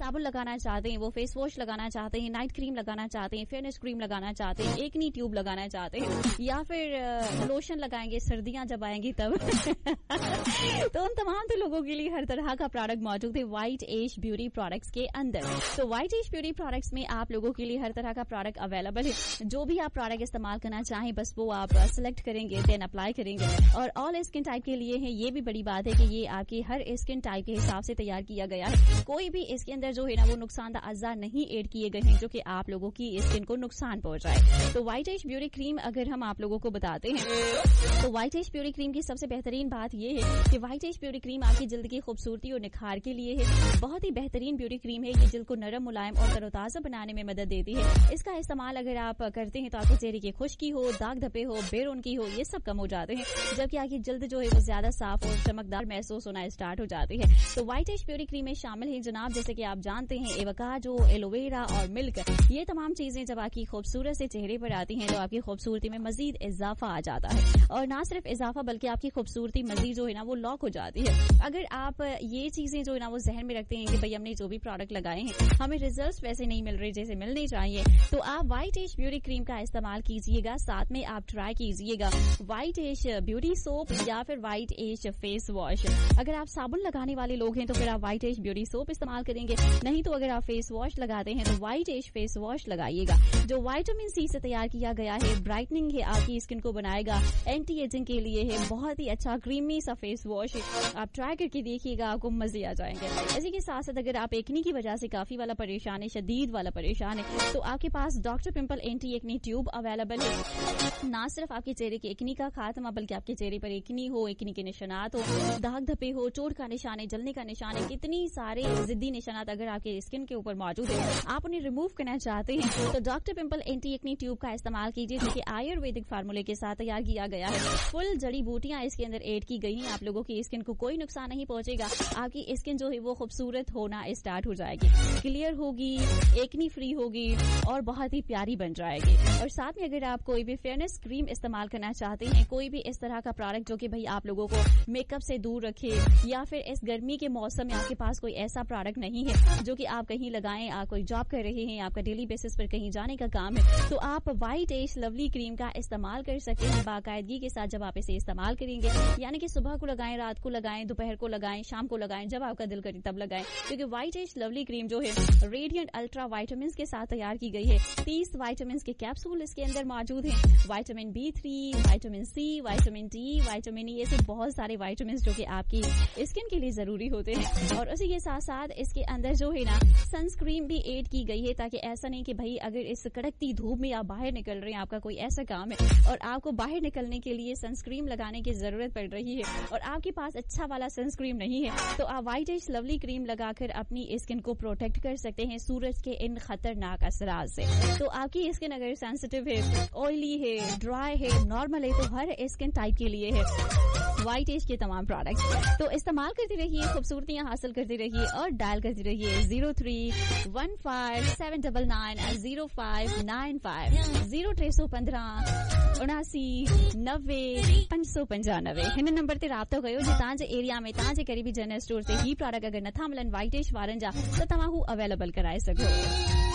साबुन लगाना चाहते हैं, वो फेस वॉश लगाना चाहते हैं, नाइट क्रीम लगाना चाहते हैं, फेयरनेस क्रीम लगाना चाहते हैं, एक्नी ट्यूब लगाना चाहते हैं, या फिर लोशन लगाएंगे सर्दियां जब आएंगी तब तो उन तमाम तो लोगों के लिए हर तरह का प्रोडक्ट मौजूद है व्हाइट एज ब्यूटी प्रोडक्ट्स के अंदर। तो व्हाइट एज ब्यूटी प्रोडक्ट्स में आप लोगों के लिए हर तरह का प्रोडक्ट अवेलेबल है। जो भी आप प्रोडक्ट इस्तेमाल करना चाहें बस वो आप सिलेक्ट करेंगे, देन अप्लाई करेंगे। और ऑल स्किन टाइप के लिए है। ये भी बड़ी बात है कि ये आपकी हर स्किन टाइप के हिसाब से तैयार किया गया है। कोई भी इसके अंदर जो है ना वो नुकसानदार अज्जा नहीं ऐड किए गए हैं जो कि आप लोगों की स्किन को नुकसान पहुंचाए। तो व्हाइट एज ब्यूटी क्रीम अगर हम आप लोगों को बताते हैं तो व्हाइट एज ब्यूटी क्रीम की सबसे बेहतरीन बात ये है कि व्हाइट एज ब्यूटी क्रीम आपकी जल्द की खूबसूरती और निखार के लिए है। बहुत ही बेहतरीन ब्यूटी क्रीम है। ये जल्द को नरम, मुलायम और तरोताजा बनाने में मदद देती है। इसका इस्तेमाल अगर आप करते हैं तो आपके चेहरे की खुश्की हो, दाग धब्बे हो, बेरौनकी हो, ये सब कम हो जाते हैं, जबकि आपकी जल्द जो है वो ज्यादा साफ और चमकदार महसूस होना स्टार्ट हो जाती है। तो व्हाइट एज ब्यूटी क्रीम में शामिल है जनाब, जैसे कि आप जानते हैं, एवोकाडो, एलोवेरा और मिल्क। ये तमाम चीजें जब आपकी खूबसूरत से चेहरे पर आती हैं तो आपकी खूबसूरती में मजीद इजाफा आ जाता है। और ना सिर्फ इजाफा बल्कि आपकी खूबसूरती मजीद जो है ना वो लॉक हो जाती है। अगर आप ये चीजें जो है ना वो जहन में रखते हैं कि भाई हमने जो भी प्रोडक्ट लगाए हैं हमें रिजल्ट्स वैसे नहीं मिल रहे जैसे मिलने चाहिए, तो आप व्हाइट एज ब्यूटी क्रीम का इस्तेमाल कीजिएगा। साथ में आप ट्राई कीजिएगा व्हाइट एज ब्यूटी सोप या फिर व्हाइट एज फेस वॉश। अगर आप साबुन लगाने वाले लोग हैं तो फिर आप व्हाइट एज ब्यूटी सोप इस्तेमाल करेंगे, नहीं तो अगर आप फेस वॉश लगाते हैं तो व्हाइट एज फेस वॉश लगाइएगा जो विटामिन सी से तैयार किया गया है। ब्राइटनिंग है, आपकी स्किन को बनाएगा, एंटी एजिंग के लिए है, बहुत ही अच्छा क्रीमी सा फेस वॉश है। आप ट्राई करके देखिएगा, आपको मजे आ जाएंगे। इसी के साथ साथ अगर आप एक्नी की वजह से काफी वाला परेशान है, शदीद वाला परेशान है, तो आपके पास doctor pimple anti acne tube available है। ना सिर्फ आपके चेहरे के एक्नी का खात्मा बल्कि आपके चेहरे पर एक्नी हो, एक्नी के निशानात हो, दाग धब्बे हो, चोट का निशान है, जलने का निशान है, कितनी सारे जिद्दी निशानात अगर आपके स्किन के ऊपर मौजूद है, आप उन्हें रिमूव करना चाहते हैं तो doctor pimple anti acne tube का इस्तेमाल कीजिए, जो कि आयुर्वेदिक फार्मूले के साथ तैयार किया गया है। फुल जड़ी बूटियां इसके अंदर ऐड की गई हैं। आप लोगों की स्किन को कोई नुकसान नहीं पहुंचेगा। आपकी स्किन जो है वो खूबसूरत होना स्टार्ट हो जाएगी, क्लियर होगी, एक्नी फ्री होगी और बहुत ही प्यारी बन जाएगी। और साथ में अगर आप कोई भी फेयरनेस क्रीम इस्तेमाल करना चाहते हैं, कोई भी इस तरह का प्रोडक्ट जो कि भाई आप लोगों को मेकअप से दूर रखे, या फिर इस गर्मी के मौसम में आपके पास कोई ऐसा प्रोडक्ट नहीं है जो कि आप कहीं लगाएं, आप कोई जॉब कर रहे हैं, आपका डेली बेसिस पर कहीं जाने का काम है, तो आप व्हाइट एज लवली क्रीम का इस्तेमाल कर सकते हैं बाकायदगी के साथ। जब आप इसे इस्तेमाल करेंगे, यानी कि सुबह को लगाएं, रात को लगाएं, दोपहर को लगाएं, शाम को लगाएं, जब आपका दिल करे तब लगाएं, क्योंकि व्हाइट एज लवली क्रीम जो है रेडिएंट अल्ट्रा विटामिन के साथ तैयार की गई है। 30 विटामिन के कैप्सूल इसके अंदर मौजूद हैं। Vitamin B3, vitamin C, vitamin D, vitamin E, ऐसे बहुत सारे विटामिन जो कि आपकी स्किन के लिए जरूरी होते हैं। और उसी के साथ साथ इसके अंदर जो है ना सनस्क्रीन भी ऐड की गई है, ताकि ऐसा नहीं कि भाई अगर इस कड़कती धूप में आप बाहर निकल रहे हैं, आपका कोई ऐसा काम है और आपको बाहर निकलने के लिए सनस्क्रीन लगाने की जरूरत पड़ रही है और आपके पास अच्छा वाला सनस्क्रीन नहीं है, तो आप व्हाइट एज लवली क्रीम लगाकर अपनी स्किन को प्रोटेक्ट कर सकते हैं सूरज के इन खतरनाक असरात से। तो आपकी स्किन अगर सेंसिटिव है, ऑयली है, ड्राई है, नॉर्मल है, तो हर स्किन टाइप के लिए है व्हाइट एज के तमाम प्रोडक्ट्स। तो इस्तेमाल करती रहिए, खूबसूरतियां हासिल करती रहिए और डायल करती रहिए 0315790595 0315 79 595 हिन नंबर ते राब्तो कयो जे तव्हांजे एरिया में तव्हांजे क़रीबी जनरल स्टोर ते ही प्रोडक्ट अगर नथा मिलन व्हाइट एज वारनि जा त तव्हां हू अवेलेबल कराए सघो।